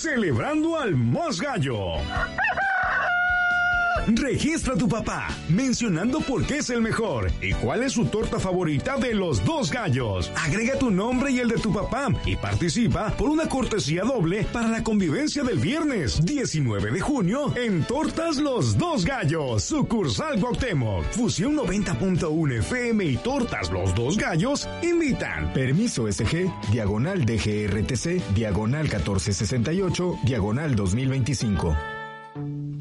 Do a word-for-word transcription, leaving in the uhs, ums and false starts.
celebrando al más gallo. Registra a tu papá, mencionando por qué es el mejor y cuál es su torta favorita de los dos gallos. Agrega tu nombre y el de tu papá y participa por una cortesía doble para la convivencia del viernes diecinueve de junio en Tortas Los Dos Gallos, sucursal Cuauhtémoc. Fusión noventa punto uno F M y Tortas Los Dos Gallos invitan. Permiso S G, diagonal D G R T C, diagonal catorce sesenta y ocho, diagonal dos mil veinticinco.